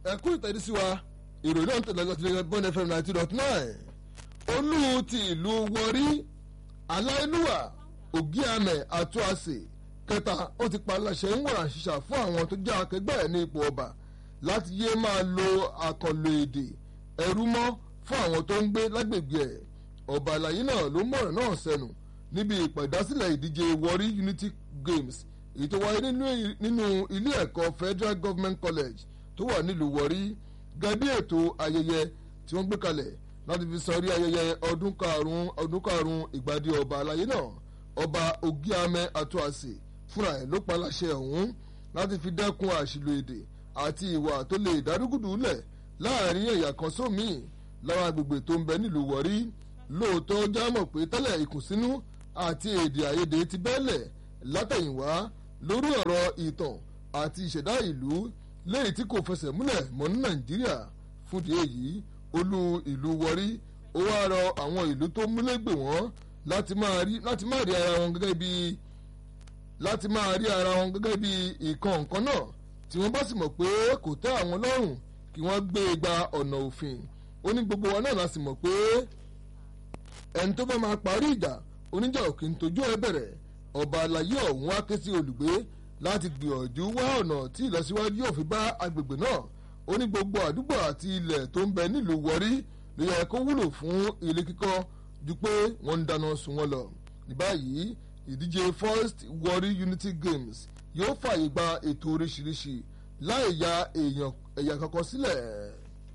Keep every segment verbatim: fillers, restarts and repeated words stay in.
ẹ̀kú ìtẹ̀dísí wa ìròyìn náà ń tẹ̀lé láti lè bọ́n fm ninety dot nine olú ti ìlú Warri aláìlúwà Ògíàmẹ̀ Àtúàsè kẹta ó ti pa aláṣẹ ń wàrà ṣiṣà fún àwọn tó jẹ́ akẹgbẹ́ ẹ̀ ní ipò ọba láti yé máa lo àkànlò èdè ẹ̀rú mọ́ fún àwọn tó ń gbé lágbègbè ẹ̀. ọba àlàyé náà ló mọ̀ràn náà sẹ́nu níbi ìpàdásílẹ̀ ìdíje Warri Unity Games èyí tó wáyé nínú ilé ẹ̀kọ́ Federal Government College tó wà nílùú Warri gẹ́gẹ́ bí ètò ayẹyẹ tí wọ́n gbé kalẹ̀ láti fi sọrí ayẹyẹ ọdún karùn-ún ọdún karùn-ún ìgbàdí ọba àlàyé náà. ọba Ògíàmẹ̀ Àtúàsè fúnra ẹ̀ ló pa láṣẹ ọ̀hún láti fi dẹ́kun àṣìlò èdè àti ìwà tó lè dárúgùdù lẹ̀ láàrin ẹ̀yà kan sómìí lára agbègbè tó ń bẹ nílùú Warri. lóòótọ́ jámọ̀ pé tẹ́lẹ̀ ìkùnsínú àti èdè àìyedè ti bẹ́ẹ̀lẹ̀ látẹ̀yìnwá lórí ọ̀rọ̀ ìtàn àti ìṣẹ̀dá ìlú lẹ́yìn tí kò fẹsẹ̀ múlẹ̀ mọ́ ní Nàìjíríà. fúndì èyí olú ìlú Warri ó wá rọ àwọn ìlú tó múlẹ̀gbẹ̀ wọ́n láti máa rí láti máa rí ara wọn gẹ́gẹ́ bí láti máa rí ara wọn gẹ́gẹ́ bí ìkan nǹkan náà tí wọ́n bá sì mọ̀ pé kò tẹ́ àwọn lọ́rùn kí wọ́n gbé e gba ọ̀nà òfin. ó ní gbogbo wa náà la sì mọ̀ pé ẹni tó bá máa parí ìjà oníjà òkè ń tójú ẹ bẹ̀rẹ̀. ọba àlàyé ọ̀hún wá ké sí olùgbé láti gbìyànjú wá ọ̀nà tí ìlọsíwájú yóò fi bá agbègbè náà. ó ní gbogbo àdúgbò àti ilẹ̀ tó ń bẹ nílùú Warri ló yẹ kó wúlò fún ilé kíkọ́ ju pé wọ́n ń dáná sun wọn lọ. ní báyìí ìdíje First Warri Unity Games yóò fààyè gba ètò oríṣiríṣi láì ya èèyàn ẹ̀yà kankan sílẹ̀.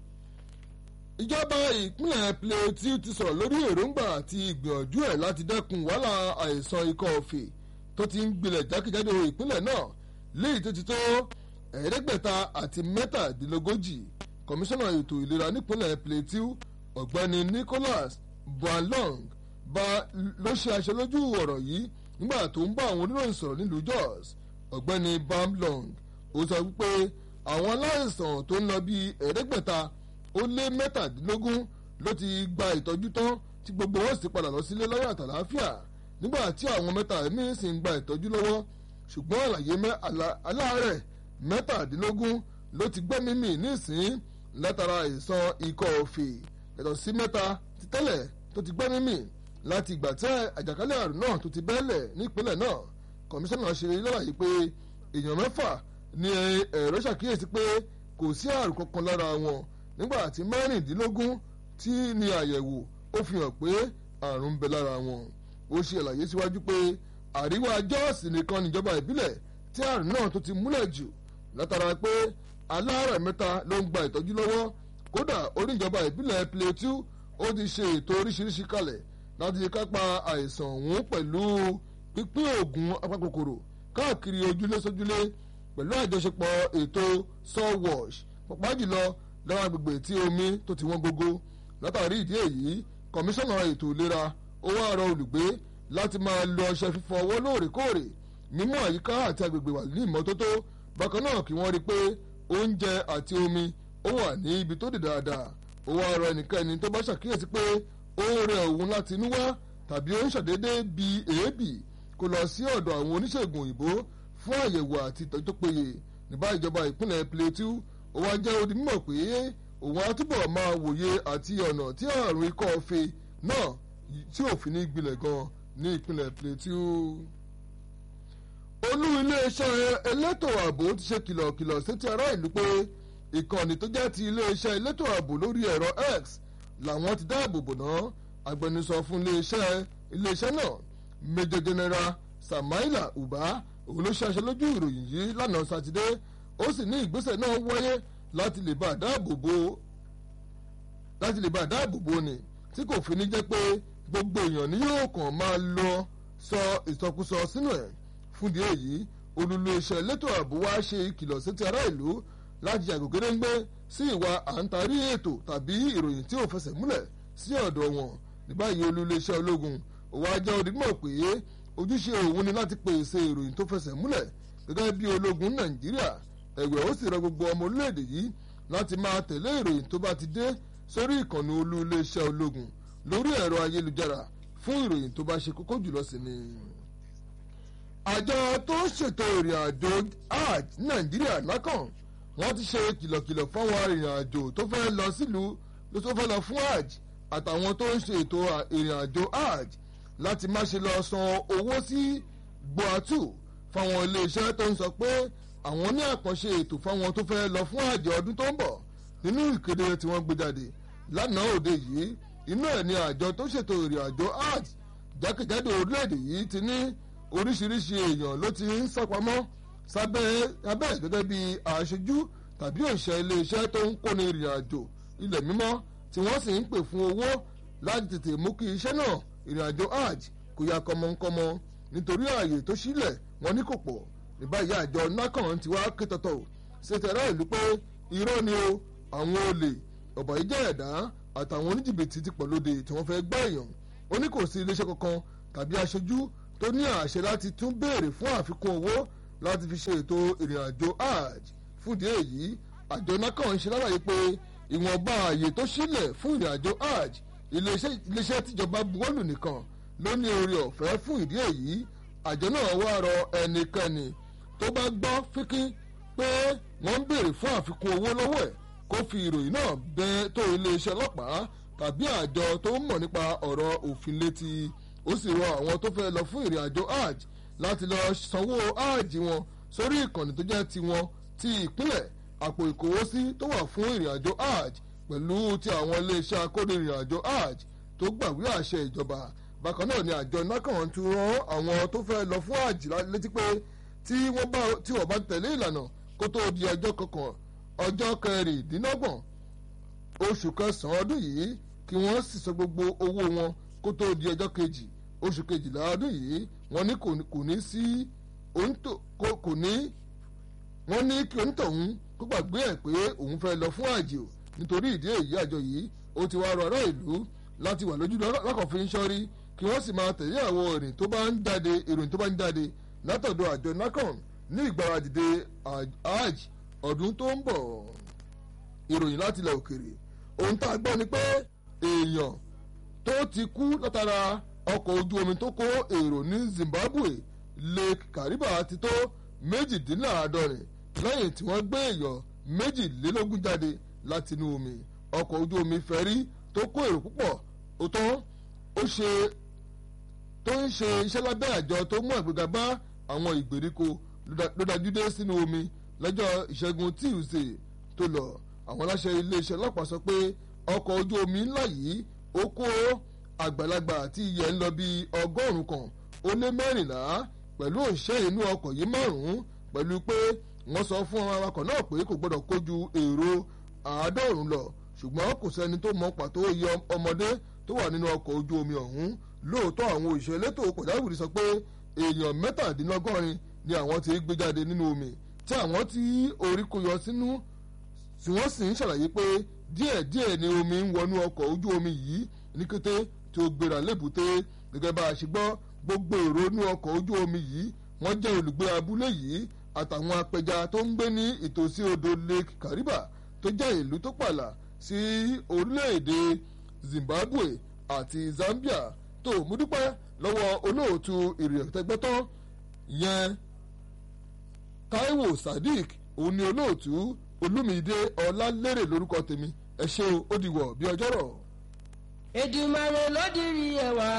ìjọba ìpínlẹ̀ Plateau ti sọ̀rọ̀ lórí èròǹgbà àti ìgbìyànjú ẹ̀ láti dẹ́kun wàhálà àìsàn ikọ́ ọ̀fì tó ti ń gbilẹ̀ jákèjádò ìpínlẹ̀ náà léyìí tó ti tó ẹ̀ẹ́dẹ́gbẹ̀ta àti mẹ́tàdínlógójì. kọmíṣánná ètò ìlera nípínlẹ̀ Plateau ọ̀gbẹ́ni Nicholas Boalong bá ló ṣe aṣojú ọ̀rọ̀ yìí nígbà tó ń bá àwọn oníròyìn sọ̀rọ̀ nílùú Jos. ọ̀gbẹ́ni Boalong ó sọ wípé àwọn aláìsàn tó ń lọ bíi ẹ̀ẹ́dẹ́gbẹ̀ta ó lé mẹ́tàdínlógún ló ti gba ìtọ́jú tán tí gbogbo wọn sì padà lọ sílé lọ́wọ́ àtàláfíà nígbà tí àwọn mẹ́ta ẹ̀mí sì ń gba ìtọ́jú lọ́wọ́. ṣùgbọ́n àlàyé aláàárẹ̀ mẹ́tàdínlógún ló ti gbẹ́mí mì nísìn látara àìsàn ikọ́ ọ̀fì yàtọ̀ sí mẹ́ta ti tẹ́lẹ̀ tó ti gbẹ́mí mì láti ìgbà tí àjàkálẹ̀ àrùn náà tó ti bẹ́ẹ̀lẹ̀ nípínlẹ̀ náà. kọmíṣánná ṣe lálàyé pé èèyàn mẹ́fà ni ẹ̀rọ ṣàkíyèsí pé kò sí àrùn kankan lára wọn nígbà tí mẹ́rìndínlógún tí ní àyẹ̀wò ó fi hàn pé àrùn ń bẹ lára wọn. ó ṣe àlàyé síwájú pé àríwá Jọ́ọ̀sì nìkan níjọba ìbílẹ̀ tí àrùn náà tó ti múlẹ̀ jù látara pé aláàárẹ̀ mẹ́ta ló ń gba ìtọ́jú lọ́wọ́. kódà oníjọba ìbílẹ̀ Plateau ó ti ṣe ètò oríṣiríṣi kalẹ̀ láti kápá àìsàn ọ̀hún pẹ̀lú pípín oògùn apakòkòrò káàkiri ojúlé sójúlé pẹ̀lú àjọṣepọ̀ ètò soil wash pàápàá jùlọ láwọn agbègbè tí omi tó ti wọ́n gógó. látàrí ìdí èyí kọmíṣánná ètò ìlera ó wá rọ olùgbé láti máa lo ọṣẹ fífọ ọwọ́ lóòrèkóòrè mímọ́ àyíká àti agbègbè wà ní ìmọ́tótó. bákan náà kí wọ́n rí i pé oúnjẹ àti omi ó wà ní ibi tó dé dáadáa. ó wá rọ ẹnikẹ́ni tó bá ṣàkíyèsí pé ó rẹ òun láti inú wá tàbí ó ń ṣàdédé bí èébì kó lọ sí ọ̀dọ̀ àwọn oníṣègùn òyìnbó fún àyẹ̀wò àti ìtọ́jú tó péye. níbà ìjọba ìpínlẹ̀ Plateau ó wá jẹ́ odi mímọ̀ pé òun á túbọ̀ máa wòye àti ọ̀nà tí àrùn ikọ́ ọ̀fẹ́ náà tí òfin ní gbilẹ̀ gan ní ìpínlẹ̀ Plateau. olú iléeṣẹ́ elétò ààbò ti ṣe kìlọ̀kìlọ̀ sétí ará ìlú pé ìkànnì tó jẹ́ ti iléeṣẹ́ elétò ààbò lórí ẹ̀rọ X làwọn ti dáàbò bò náà. agbẹnusọ fún iléeṣẹ́ iléeṣẹ́ náà Major General Samaila Uba òun ló ṣe aṣọ lójú ìròyìn yìí lánàá sátidé. ó sì ní ìgbésẹ̀ náà wáyé láti lè bá dáàbòbò láti lè bá dáàbòbò ni tí kò fi ní jẹ́ pé gbogbo èèyàn ni yóò kàn máa lọ sọ ìsọkúsọ sínú ẹ̀. fúndì èyí olùléeṣẹ́ elétò ààbò wá ṣe ìkìlọ̀ sétí ará ìlú láti yàgò gédéńgbé sí ìwà à ń tarí ètò tàbí ìròyìn tí ò fẹsẹ̀ múlẹ̀ sí ọ̀dọ̀ wọn. ní báyìí olùléeṣẹ́ ológun òwò ajá odìmọ̀ pé ojúṣe òun ni láti pèsè ìròyìn tó fẹsẹ̀ múlẹ̀ gẹ́gẹ́ bí ológun Nàìjíríà. ẹ̀wẹ̀ ó sì rọ gbogbo ọmọ orílẹ̀-èdè yìí láti máa tẹ̀lé ìròyìn tó bá ti dé sórí ìkànnì olú iléeṣẹ́ ológun lórí ẹ̀rọ ayélujára fún ìròyìn tó bá ṣe kókó jùlọ sí ni. àjọ tó ń ṣètò ìrìn àjò hajj Nàìjíríà nákàn wọ́n ti ṣe kìlọ̀kìlọ̀ fáwọn arìnrìn-àjò tó fẹ́ lọ sílùú tó fẹ́ lọ fún hajj àtàwọn tó ń ṣe ètò ìrìn-àjò hajj láti má ṣe lọ san owó sí gbọ́àtù fáwọn iléeṣẹ́ tó ń sọ pé àwọn ní àkànṣe ètò fáwọn tó fẹ́ lọ fún hajj ọdún tó ń bọ̀. Nínú ìkéde tí wọ́n gbé jáde lánàá òde yìí, inú ẹ̀ ní àjọ tó ṣètò ìrìn-àjò hajj jákèjádò orílẹ̀-èdè yìí ti ní oríṣiríṣi èèyàn ló ti ń sápamọ́ sábẹ́ abẹ́ gẹ́gẹ́ bí aṣojú tàbí òṣìṣẹ́ iléeṣẹ́ tó ń kóni ìrìn-àjò ilẹ̀ mímọ́ tí wọ́n sì ń pè fún owó láti tètè mú kí iṣẹ́ náà ìrìn-àjò hajj kò ya kọmọkọmọ nítorí ààyè tó sílẹ̀ wọn ní kò pọ̀. ní báyìí àjọ nákàn ti wá ké tọ̀tọ̀ ṣètẹ̀rọ ìlú pé irọ́ ni o, àwọn olè ọ̀bàyéjẹ́ ẹ̀dá àtàwọn oníjìbìtì ti pọ̀ lóde tí wọ́n fẹ́ gbá èèyàn. ó ní kò sí iléeṣẹ́ kankan tàbí aṣojú tó ní àṣẹ láti tún béèrè fún àfikún owó láti fi ṣe ètò ìrìn-àjò hajj. fúndì èyí àjọ nákàn ń ṣe lálàyé pé ìwọ̀nba ààyè tó sílẹ̀ fún ìrìn-àjò hajj iléeṣẹ́ tíjọba buwọ́lù nìkan ló ní oore ọ̀fẹ́. fún ìdí èyí àjọ náà wá rọ ẹnikẹ́ni tó bá gbọ́ fíkín pé wọ́n ń béèrè fún àfikún owó lọ́wọ́ ẹ̀ kó fi ìròyìn náà bẹ́ tó iléeṣẹ́ ọlọ́pàá tàbí àjọ tó ń mọ̀ nípa ọ̀rọ̀ òfin létí. ó sì rọ àwọn tó fẹ́ lọ fún ìrìn àjò hajj láti lọ sanwó hajj wọn sórí ìkànnì tó jẹ́ tiwọn ti ìpínlẹ̀ àpò ìkówósí tó wà fún ìrìn àjò hajj pẹ̀lú ti àwọn iléeṣẹ́ akóni ìrìn àjò hajj tó gbàgbé àṣẹ ìjọba. bákan náà ni àjọ nákàn tún rán àwọn tó fẹ́ lọ fún hajj létí pé tí wọ́n bá tí wọ́n bá tẹ̀lé ìlànà kó tó di ọjọ́ kọkàn ọjọ́ kẹrìndínlọ́gbọ̀n oṣù kẹsàn-án ọdún yìí kí wọ́n sì san gbogbo owó wọn kó tó di ọjọ́ kejì oṣù kejìlá ọdún yìí wọ́n ní kò ní sí kò ní wọ́n ní kí onítọ̀hún kó gbàgbé ẹ̀ pé òun fẹ́ lọ fún àjò. nítorí ìdí èyí àjọ yìí ó ti wá rọ ará ìlú láti wà lójú lákọ̀ọ́fin sọ́rí kí wọ́n sì máa tẹ̀lé àwọn ìròyìn tó bá ń jáde ìròyìn tó bá ń jáde látọ̀dọ̀ àjọ nákàn ní ìgbáradìde hajj ọdún tó ń bọ̀. ìròyìn láti ilẹ̀ òkèèrè ohun tá a gbọ́ ni pé èèyàn tó ti kú látara ọkọ̀ ojú omi tó kó èrò ní Zimbabwe Lake Kariba ti tó méjìdínláàádọ́rin lẹ́yìn tí wọ́n gbé èèyàn méjìlélógún jáde látinú omi. ọkọ̀ ojú omi fẹ́rí tó kó èrò púpọ̀ ó tán ó ṣe tó ń ṣe iṣẹ́ lábẹ́ àjọ tó mú àgbéga bá àwọn ìgbèríko ló dájú dé sínú omi lọ́jọ́ ìṣẹ́gun Tuesday tó lọ. àwọn aláṣẹ iléeṣẹ́ ọlọ́pàá sọ pé ọkọ̀ ojú omi ńlá yìí ó kó àgbàlagbà àti iyẹ̀ ń lọ bí ọgọ́rùn-ún kan ó lé mẹ́rìnlá pẹ̀lú òṣìṣẹ́ inú ọkọ̀ yìí márùn-ún pẹ̀lú pé wọ́n sọ fún awakọ̀ náà pé kò gbọ́dọ̀ kójú èrò àádọ́rùn-ún lọ ṣùgbọ́n kò sẹ́ni tó mọ pàtó iye ọmọdé tó wà nínú ọkọ̀ ojú omi ọ̀hún. lóòótọ́ àwọn òṣìṣẹ́ elétò pàjáwìrì sọ pé èèyàn mẹ́tàdínlọ́gọ́rin ni àwọn ti gbé jáde nínú omi tí àwọn tí orí kó yọ sínú tí wọ́n sì ń ṣàlàyé pé díẹ̀díẹ̀ ni omi ń wọnú ọkọ̀ ojú omi yìí ní kété tí ó gbéra lébùté. gẹ́gẹ́ bá a ṣe gbọ́ gbogbo èrò inú ọkọ̀ ojú omi yìí wọ́n jẹ́ olùgbé abúlé yìí àtàwọn apẹja tó ń gbé ní ìtòsí odò Lake Kariba tó jẹ́ ìlú tó pààlà sí orílẹ̀-èdè Zimbabwe àti Zambia. tó mú dúpẹ́ lọ́wọ́ olóòtú ìrìnàtẹ́gbẹ́tán yẹn Taiwo Sadiq òun ni olóòtú Olúmídé Ọlálérè lórúkọ tèmi ẹ ṣé ó dìwọ̀ bí ọjọ́rọ̀. Èdùmàrè ló dirí ẹwà.